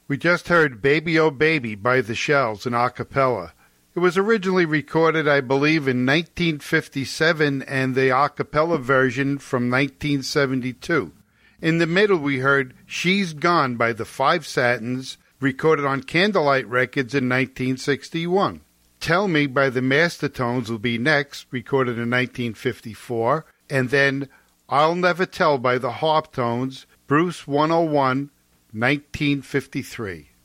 We just heard Baby Oh Baby by the Shells in a cappella. It was originally recorded, I believe, in 1957 and the a cappella version from 1972. In the middle, we heard She's Gone by the Five Satins, recorded on Candlelight Records in 1961. Tell Me by the Mastertones will be next, recorded in 1954, and then I'll Never Tell by the Harptones, Bruce 101, 1953.